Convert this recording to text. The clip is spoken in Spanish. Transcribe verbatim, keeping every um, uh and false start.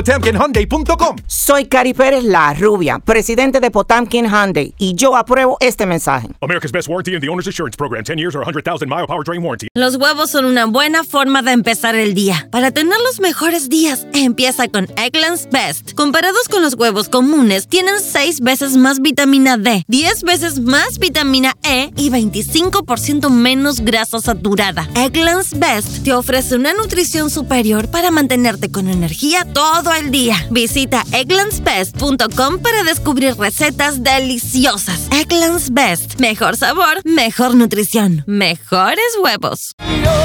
Potamkin Hyundai punto com. Soy Cari Pérez, la rubia, presidente de Potamkin Hyundai, y yo apruebo este mensaje. America's Best Warranty and the Owner's Assurance Program. ten years or one hundred thousand mile powertrain warranty. Los huevos son una buena forma de empezar el día. Para tener los mejores días, empieza con Eggland's Best. Comparados con los huevos comunes, tienen seis veces más vitamina D, diez veces más vitamina E y veinticinco por ciento menos grasa saturada. Eggland's Best te ofrece una nutrición superior para mantenerte con energía todo el día. Visita egglands best punto com para descubrir recetas deliciosas. Eggland's Best. Mejor sabor, mejor nutrición, mejores huevos.